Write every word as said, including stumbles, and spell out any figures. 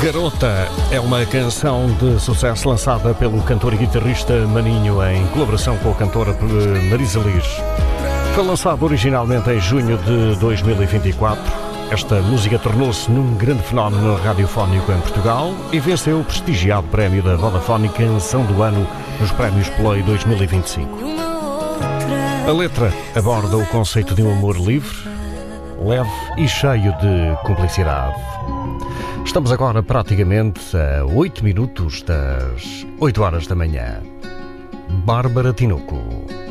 Garota é uma canção de sucesso lançada pelo cantor e guitarrista Maninho em colaboração com a cantora Marisa Liz. Foi lançado originalmente em junho de dois mil e vinte e quatro. Esta música tornou-se num grande fenómeno radiofónico em Portugal e venceu o prestigiado prémio da Vodafone Canção do Ano nos Prémios Play dois mil e vinte e cinco. A letra aborda o conceito de um amor livre, leve e cheio de cumplicidade. Estamos agora praticamente a oito minutos das oito horas da manhã. Bárbara Tinoco.